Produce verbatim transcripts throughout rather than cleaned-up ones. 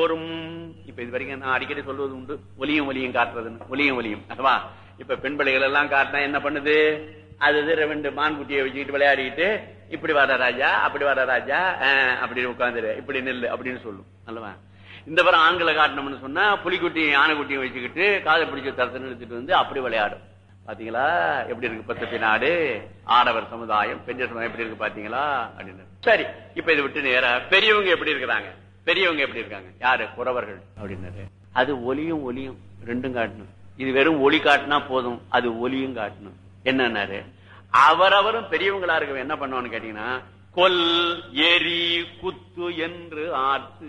தோறும். இப்ப இது வரைக்கும் நான் அடிக்கடி சொல்வது உண்டு, ஒலியும் ஒலியும் காட்டுறதுன்னு. ஒலியும் ஒலியும் அதுவா. இப்ப பெண் பிள்ளைகள் எல்லாம் காட்டினா என்ன பண்ணுது, அது ரெண்டு மான்குட்டியை வச்சுக்கிட்டு விளையாடிக்கிட்டு இப்படி வர ராஜா அப்படி வர ராஜா அப்படின்னு உட்காந்துரு, இப்படி நெல்லு அப்படின்னு சொல்லும் அல்லவா. இந்த பிறம் ஆண்களை காட்டணும்னு சொன்னா புலிக்குட்டியும் யானைக்குட்டியும் வச்சுக்கிட்டு காதை பிடிச்ச தரத்தை எடுத்துட்டு வந்து அப்படி விளையாடும். பாத்தீங்களா எப்படி இருக்கு பத்து நாடு, ஆடவர் சமுதாயம், பெண்கள் சமுதாயம் எப்படி இருக்கு பாத்தீங்களா அப்படின்னு. சரி, இப்ப இதை விட்டு நேரா பெரியவங்க எப்படி இருக்கிறாங்க, பெரியவங்க எப்படி இருக்காங்க, யாரு குறவர்கள் அப்படின்னாரு. அது ஒலியும் ஒலியும் ரெண்டும் காட்டணும். இது வெறும் ஒலி காட்டினா போதும், அது ஒலியும் காட்டணும். என்னன்னாரு, அவரவரும் பெரியவங்களா இருக்க என்ன பண்ணுவான்னு கேட்டீங்கன்னா, கொல் எரி குத்து என்று ஆத்து.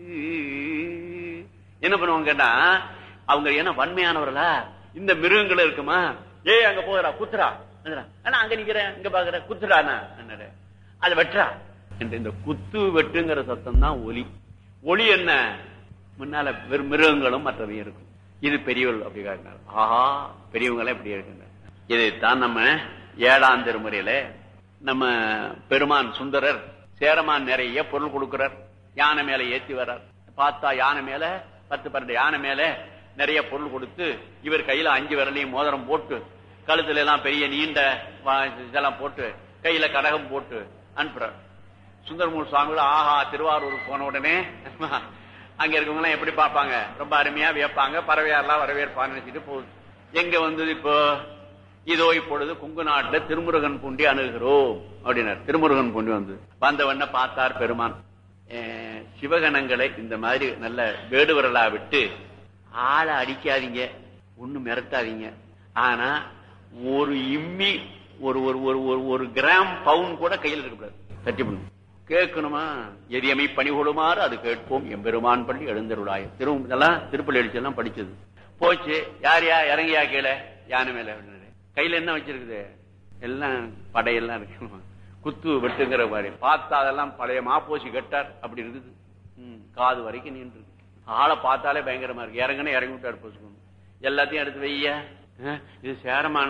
என்ன பண்ணுவாங்க கேட்டா, அவங்க என்ன வன்மையானவர்களா, இந்த மிருகங்கள் இருக்குமா, ஏ அங்க போகிறா குத்துறா, அங்க நிக்கிறேன் இங்க பாக்குற குத்துறானா, அதை வெட்டுறா என்று. இந்த குத்து வெட்டுங்கிற சத்தம் தான் ஒலி. ஒலி என்ன, முன்னால வெறும் மிருகங்களும் மற்றவையும் இருக்கும். இது பெரியவர்கள் அப்படி காட்டினார். ஆஹா, பெரியவங்களே இப்படி இருக்கின்றனர். இதைத்தான் நம்ம ஏழாம் திருமுறையில நம்ம பெருமான் சுந்தரர் சேரமான் நிறைய பொருள் கொடுக்கிறார். யானை மேல ஏத்தி வர்றார். பார்த்தா யானை மேல பத்து பன்னெண்டு யானை மேல நிறைய பொருள் கொடுத்து, இவர் கையில அஞ்சு விரலையும் மோதிரம் போட்டு, கழுத்துல எல்லாம் பெரிய நீண்ட இதெல்லாம் போட்டு, கையில கடகம் போட்டு அனுப்புறார். சுந்தரமூர் சுவாமிகள் ஆஹா திருவாரூருக்கு போன உடனே அங்க இருக்கவங்க எல்லாம் எப்படி பார்ப்பாங்க, ரொம்ப அருமையா வியப்பாங்க, பறவையாரெல்லாம் வரவேற்பான்னு நினைச்சிட்டு போகுது. எங்க வந்தது இப்போ, இதோ இப்பொழுது குங்கு நாட்டுல திருமுருகன் பூண்டி அணுகிறோம் அப்படின்னார். திருமுருகன் பூண்டி வந்து வந்தவண்ண பார்த்தார் பெருமான். சிவகணங்களை இந்த மாதிரி நல்ல வேடுவரலா விட்டு ஆளை அடிக்காதீங்க, ஒண்ணு மிரட்டாதீங்க, ஆனா ஒரு இம்மி ஒரு ஒரு ஒரு கிராம் பவுன் கூட கையில் இருக்கக்கூடாது, தட்டி பண்ணும். கேட்கணுமா, எரியமை பணிகொடுமாறு அது கேட்போம் எம்பெருமான் பள்ளி எழுந்தருளாய். திரு இதெல்லாம் திருப்பள்ளி எழுச்சி எல்லாம் படிச்சது போச்சு. யார் யா இறங்கியா கீழே யானை மேல, கையில என்ன வச்சிருக்குது, எல்லாம் படையெல்லாம் இருக்கு, குத்து வெட்டுங்கிற மாதிரி. பார்த்தா அதெல்லாம் பழைய மாப்போசி கட்டார் அப்படி இருக்குது. காது வரைக்கும் நின்று ஆளை பார்த்தாலே பயங்கரமா இருக்கு. இறங்கனே இறங்கி விட்டாரு போச்சுக்கணும். எல்லாத்தையும் எடுத்து வைய, இது சேரமான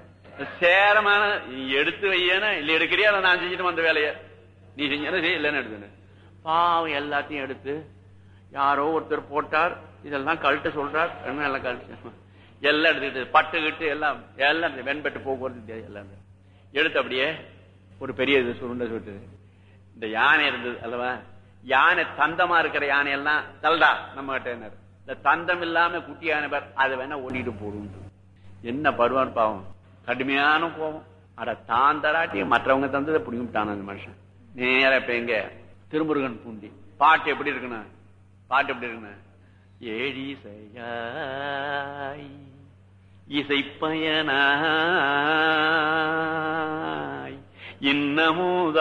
சேரமான எடுத்து வையனா இல்ல எடுக்கிறியா, நான் செஞ்சுட்டு வந்த வேலைய நீ செஞ்சா செய், இல்லன்னு எடுத்துன்னு பாவம் எல்லாத்தையும் எடுத்து யாரோ ஒருத்தர் போட்டார். இதெல்லாம் கழட்ட சொல்றார், எல்லாம் கழட்டு எல்லாம் எடுத்துக்கிட்டு பட்டுக்கிட்டு எல்லாம் எல்லாம் வெண்பட்டு போக்குவரத்து எல்லாம் எடுத்து அப்படியே ஒரு பெரிய இது சுருண்டை சுட்டு. இந்த யானை இருந்தது அல்லவா, யானை தந்தமா இருக்கிற யானை எல்லாம் தல்டா நம்ம கிட்ட. இந்த தந்தம் இல்லாம குட்டி யானை பேர் அதை வேணா ஓடிட்டு போடும். என்ன பருவான் பாவம், கடுமையான கோபம். அட தான் தராட்டி மற்றவங்க தந்ததை பிடிங்கிட்டான் அந்த மனுஷன். நேர இப்ப எங்க திருமுருகன் பூண்டி பாட்டு எப்படி இருக்கணும், பாட்டு எப்படி இருக்கணும், ஏழி செய்யாய் இசைப்பயனாய் இன்னமுதாய்.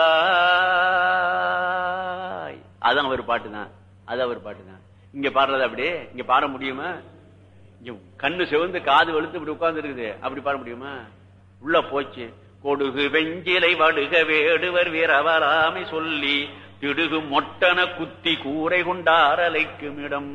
அதான் அவர் பாட்டு தான், அது அவர் பாட்டு தான். இங்க பாடுறது அப்படியே இங்க பாட முடியுமா? கண்ணு சிவந்து காது வெளுத்து இப்படி உட்கார்ந்து இருக்குது, அப்படி பாட முடியுமா? உள்ள போச்சு. கொடுகு வெஞ்சிலை வடுக வேடுவர் வீரவராமை சொல்லி திடுகு மொட்டன குத்தி கூரை கொண்டாரலைக்கும் இடம்.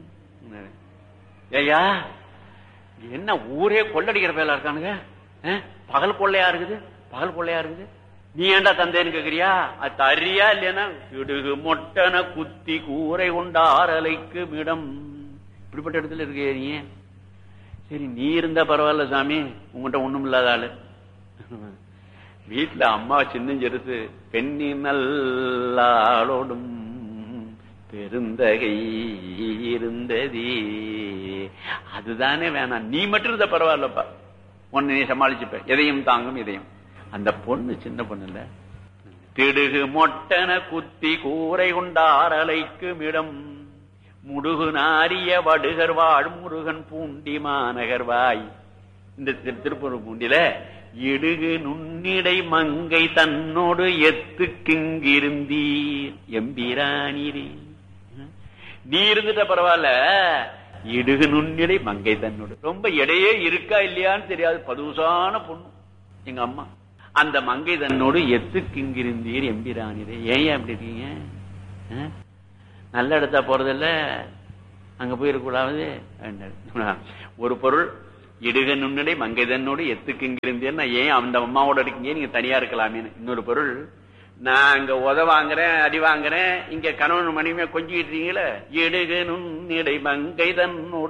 ஏயா என்ன ஊரே கொள்ளடிக்கிற பேலா இருக்கானுங்க, பகல் கொள்ளையா இருக்குது, பகல் கொள்ளையா இருக்குது. நீ ஏண்டா தந்தேன்னு கேக்குறியா, அது தரியா இல்லையா? திடுகு மொட்டன குத்தி கூரை கொண்டாரலைக்கும் இடம். இப்படிப்பட்ட இடத்துல இருக்க நீ. சரி, நீ இருந்தா பரவாயில்ல சாமி, உங்ககிட்ட ஒண்ணும் இல்லாத ஆளு. வீட்டுல அம்மா சின்னஞ்செருத்து பெண்ணி நல்லாளோடும் பெருந்தகை இருந்ததே, அதுதானே வேணாம். நீ மட்டும் இருந்த பரவாயில்லப்பா, ஒன்னு நீ சமாளிச்சுப்ப, எதையும் தாங்கும் இதயம். அந்த பொண்ணு சின்ன பொண்ணு இல்ல. திடுகு மொட்டன குத்தி கூரை கொண்டாரலைக்கும் இடம் முடுகு நாரிய வடுகர் வாழ் முருகன் பூண்டி மாநகர்வாய். இந்த திருப்பூர் பூண்டில இடுகு நுண்ணிடை மங்கை தன்னோடு எத்துக்கிங்கிருந்தீர் எம்பிரானீரே. நீ இருந்துட்ட பரவாயில்ல, இடுகு நுண்ணிடை மங்கை தன்னோடு, ரொம்ப எடையே இருக்கா இல்லையான்னு தெரியாது, பதுசான பொண்ணு எங்க அம்மா. அந்த மங்கை தன்னோடு எத்துக்கிங்கிருந்தீர் எம்பிரானீரே. ஏன் அப்படி இருக்கீங்க? நல்ல இடத்தா போறதில்ல, அங்க போயிருக்கூடாது. ஒரு பொருள் இடுக நுண்ணடை மங்கை தன்னோடு எத்துக்கு இங்கிருந்தேன்னா, ஏன் அந்த அம்மாவோட இருக்கீங்க, நீங்க தனியா இருக்கலாமே. இன்னொரு பொருள், நான் அங்க உத வாங்குறேன் அடி வாங்குறேன், இங்க கணவன் மனைவியா கொஞ்சிட்டு இருக்கீங்களே, எடுகனும் இடை மங்கை தன்னோடு